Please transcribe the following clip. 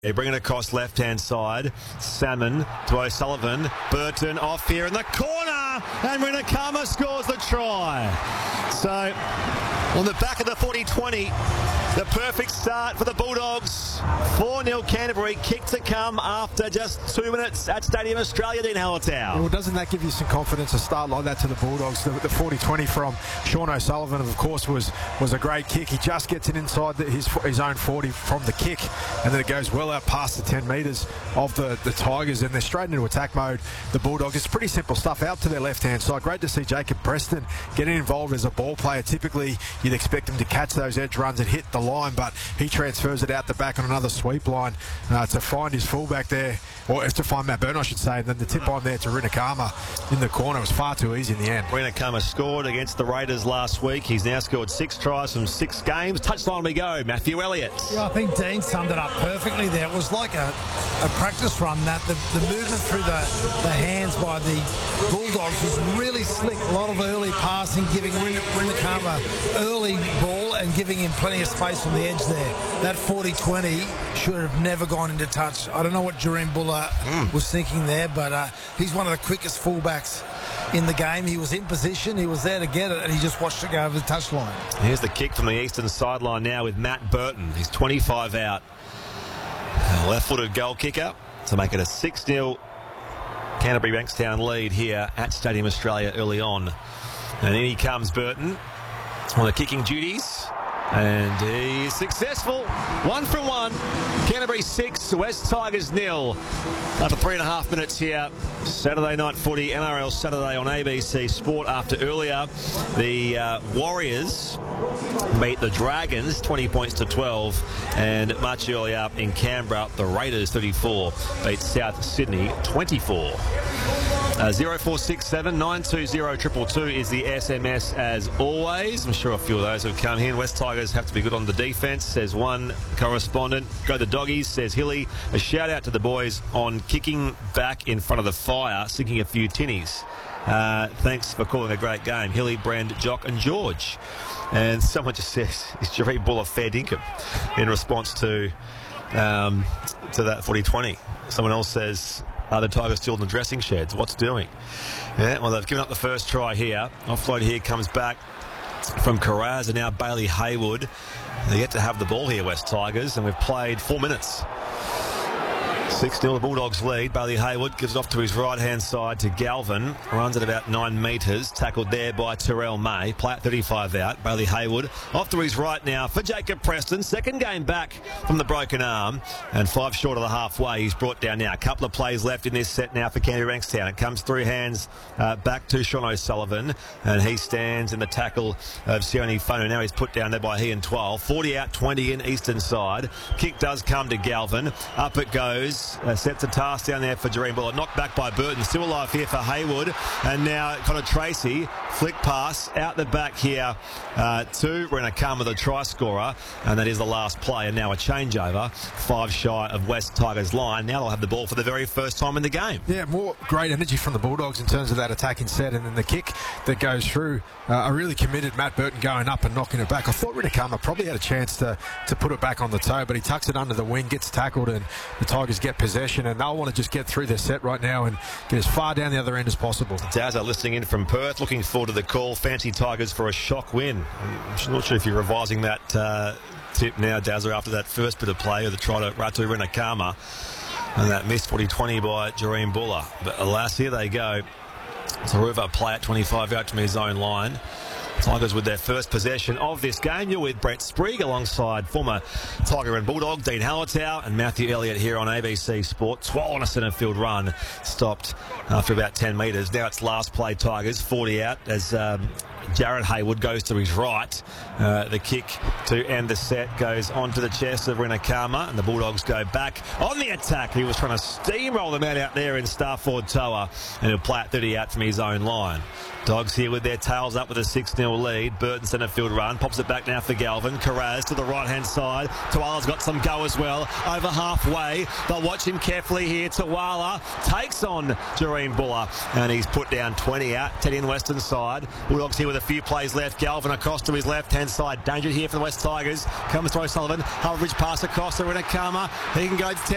They bring it across left-hand side. Salmon to O'Sullivan. Burton off here in the corner. And Rinakama scores the try. So, on the back of the 40-20, the perfect start for the Bulldogs. 4-0 Canterbury. Kick to come after just 2 minutes at Stadium Australia, Dean Hallertau. Well, doesn't that give you some confidence, a start like that to the Bulldogs? The 40-20 from Sean O'Sullivan, of course, was a great kick. He just gets it inside his own 40 from the kick, and then it goes well out past the 10 metres of the Tigers, and they're straight into attack mode, the Bulldogs. It's pretty simple stuff out to their left-hand side. Great to see Jacob Preston getting involved as a ball player. Typically, you'd expect him to catch those edge runs and hit the line, but he transfers it out the back on another sweep line to find his fullback there, or to find Matt Burton, I should say, and then the tip on there to Rinakama in the corner was far too easy in the end. Rinakama scored against the Raiders last week. He's now scored 6 tries from 6 games. Touchline we go, Matthew Elliott. Yeah, I think Dean summed it up perfectly there. It was like a practice run, that the movement through the hands by the Bulldogs was really slick. A lot of early passing, giving Rinakama early ball and giving him plenty of space on the edge there. That 40-20 should have never gone into touch. I don't know what Jahream Buller was thinking there, but he's one of the quickest fullbacks in the game. He was in position, he was there to get it, and he just watched it go over the touchline. Here's the kick from the eastern sideline now with Matt Burton. He's 25 out. Left-footed goal kicker to make it a 6-0 Canterbury Bankstown lead here at Stadium Australia early on. And in he comes Burton on the kicking duties. And he's successful. 1 from 1. Canterbury 6, West Tigers 0. After 3.5 minutes here. Saturday night footy, NRL Saturday on ABC Sport. After earlier, the Warriors beat the Dragons 20 points to 12. And much earlier in Canberra, the Raiders 34 beat South Sydney 24. 0467 920 222 is the SMS as always. I'm sure a few of those have come here. West Tigers have to be good on the defence, says one correspondent. Go the Doggies, says Hilly. A shout out to the boys on kicking back in front of the fire, sinking a few tinnies. Thanks for calling a great game. Hilly, Brand, Jock and George. And someone just says, is Jahream Buller fair dinkum? In response to that 40-20. Someone else says, are the Tigers still in the dressing sheds? What's doing? Yeah, well, they've given up the first try here. Offload here comes back from Carraz, and now Bailey Haywood. They get to have the ball here, West Tigers, and we've played 4 minutes. 6-0 the Bulldogs lead. Bailey Haywood gives it off to his right-hand side to Galvin. Runs at about 9 metres. Tackled there by Terrell May. Play at 35 out. Bailey Haywood off to his right now for Jacob Preston. Second game back from the broken arm. And 5 short of the halfway. He's brought down now. A couple of plays left in this set now for Canterbury Bankstown. It comes through hands back to Sean O'Sullivan. And he stands in the tackle of Sione Fono. Now he's put down there by Ian 12. 40 out, 20 in eastern side. Kick does come to Galvin. Up it goes. Sets a task down there for Jahream Buller. Knocked back by Burton. Still alive here for Haywood. And now Connor Tracy. Flick pass out the back here to Rinakama, the try scorer. And that is the last play. And now a changeover. 5 shy of West Tigers line. Now they'll have the ball for the very first time in the game. Yeah, more great energy from the Bulldogs in terms of that attacking set. And then the kick that goes through. A really committed Matt Burton going up and knocking it back. I thought Rinakama probably had a chance to put it back on the toe, but he tucks it under the wing, gets tackled, and the Tigers get possession, and they'll want to just get through their set right now and get as far down the other end as possible. Dazza listening in from Perth, looking forward to the call. Fancy Tigers for a shock win. I'm not sure if you're revising that tip now, Dazza, after that first bit of play of the try to Ratu Rinakama and that missed 40-20 by Jahream Buller. But alas, here they go. Taruva play at 25 out from his own line. Tigers with their first possession of this game. You're with Brett Sprague alongside former Tiger and Bulldog Dean Hallertau and Matthew Elliott here on ABC Sport. 12 on a centre field run. Stopped after about 10 metres. Now it's last play Tigers. 40 out as Jared Haywood goes to his right. The kick to end the set goes onto the chest of Rinakama, and the Bulldogs go back on the attack. He was trying to steamroll the man out there in Starford Toa, and he'll play at 30 out from his own line. Dogs here with their tails up with a 6-0 lead. Burton centre field run. Pops it back now for Galvin. Carraz to the right-hand side. Tawala's got some go as well. Over halfway. They'll watch him carefully here. Tawala takes on Jahream Buller, and he's put down 20 out. 10 in western side. Bulldogs here with a few plays left. Galvin across to his left-hand side. Danger here for the West Tigers. Comes to O'Sullivan. Hullbridge pass across to Rinakama. He can go to 10.